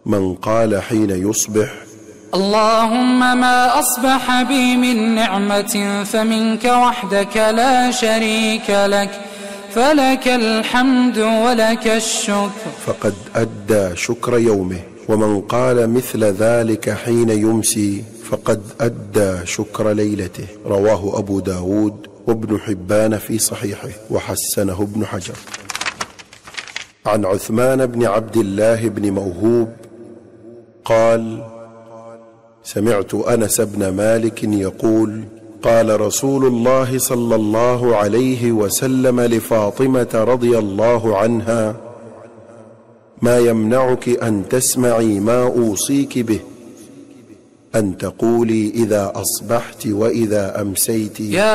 من قال حين يصبح: اللهم ما أصبح بي من نعمة فمنك وحدك لا شريك لك، فلك الحمد ولك الشكر، فقد أدى شكر يومه. ومن قال مثل ذلك حين يمسي فقد أدى شكر ليلته. رواه أبو داود وابن حبان في صحيحه، وحسنه ابن حجر. عن عثمان بن عبد الله بن موهوب قال: سمعت أنس بن مالك يقول: قال رسول الله صلى الله عليه وسلم لفاطمة رضي الله عنها: ما يمنعك أن تسمعي ما أوصيك به، أن تقولي إذا أصبحت وإذا أمسيت: